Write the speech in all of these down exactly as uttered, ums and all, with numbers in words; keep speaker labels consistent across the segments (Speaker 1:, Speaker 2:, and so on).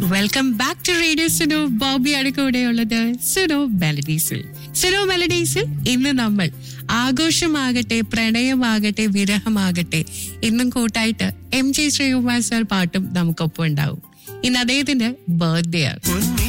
Speaker 1: Welcome back to radio Suno. ബോബിയാണ് കൂടെയുള്ളത് സുനോ മെലഡീസിൽ. സുനോ മെലഡീസിൽ ഇന്ന് നമ്മൾ ആഘോഷമാകട്ടെ, പ്രണയമാകട്ടെ, വിരഹമാകട്ടെ, ഇന്നും കൂട്ടായിട്ട് എം ജി ശ്രീകുമാർ സാർ പാട്ടും നമുക്കൊപ്പം ഉണ്ടാവും. ഇന്ന് അദ്ദേഹത്തിന്റെ ബർത്ത്ഡേ ആണ്.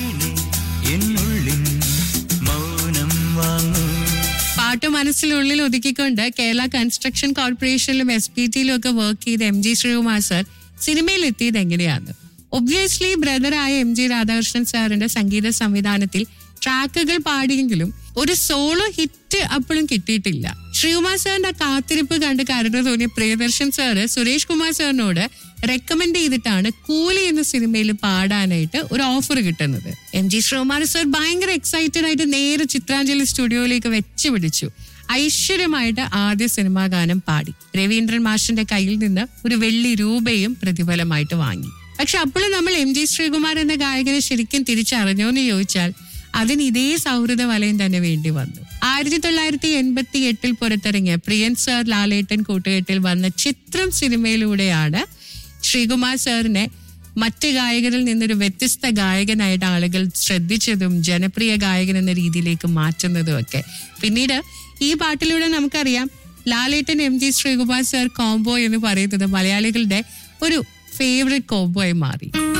Speaker 1: പാട്ട് മനസ്സിനുള്ളിൽ ഒതുക്കിക്കൊണ്ട് കേരള കൺസ്ട്രക്ഷൻ കോർപ്പറേഷനിലും എസ് പി ടിയിലും ഒക്കെ വർക്ക് ചെയ്ത എം ജി ശ്രീകുമാർ സാർ സിനിമയിൽ എത്തിയത് എങ്ങനെയാണ്? ഒബ്വിയസ്ലി ബ്രദറായ എം ജി രാധാകൃഷ്ണൻ സാറിന്റെ സംഗീത സംവിധാനത്തിൽ ട്രാക്കുകൾ പാടിയെങ്കിലും ഒരു സോളോ ഹിറ്റ് അപ്പോഴും കിട്ടിയിട്ടില്ല. ശ്രീകുമാർ സാറിന്റെ കാത്തിരിപ്പ് കണ്ട് കരുണ തോന്നിയ പ്രിയദർശൻ സാറ് സുരേഷ് കുമാർ സാറിനോട് റെക്കമെൻഡ് ചെയ്തിട്ടാണ് കൂലി എന്ന സിനിമയിൽ പാടാനായിട്ട് ഒരു ഓഫർ കിട്ടുന്നത്. എം ജി ശ്രീകുമാർ സാർ ഭയങ്കര എക്സൈറ്റഡ് ആയിട്ട് നേരെ ചിത്രാഞ്ജലി സ്റ്റുഡിയോയിലേക്ക് വെച്ച് പിടിച്ചു. ഐശ്വര്യമായിട്ട് ആദ്യ സിനിമാ ഗാനം പാടി. രവീന്ദ്രൻ മാഷിന്റെ കയ്യിൽ നിന്ന് ഒരു വെള്ളി രൂപയും പ്രതിഫലമായിട്ട് വാങ്ങി. പക്ഷെ അപ്പോഴും നമ്മൾ എം ജി ശ്രീകുമാർ എന്ന ഗായകനെ ശരിക്കും തിരിച്ചറിഞ്ഞോ എന്ന് ചോദിച്ചാൽ അതിന് ഇതേ സൗഹൃദ വലയം തന്നെ വേണ്ടി വന്നു. ആയിരത്തി തൊള്ളായിരത്തി എൺപത്തി എട്ടിൽ പുറത്തിറങ്ങിയ പ്രിയൻ സാർ ലാലേട്ടൻ കൂട്ടുകെട്ടിൽ വന്ന ചിത്രം സിനിമയിലൂടെയാണ് ശ്രീകുമാർ സാറിനെ മറ്റ് ഗായകരിൽ നിന്നൊരു വ്യത്യസ്ത ഗായകനായിട്ട് ആളുകൾ ശ്രദ്ധിച്ചതും ജനപ്രിയ ഗായകൻ എന്ന രീതിയിലേക്ക് മാറ്റുന്നതും ഒക്കെ. പിന്നീട് ഈ പാട്ടിലൂടെ നമുക്കറിയാം ലാലേട്ടൻ M G Sreekumar sir combo എന്ന് പറയുന്നത് മലയാളികളുടെ ഒരു ഫേവറേറ്റ് കോംബോ ആയി മാറി.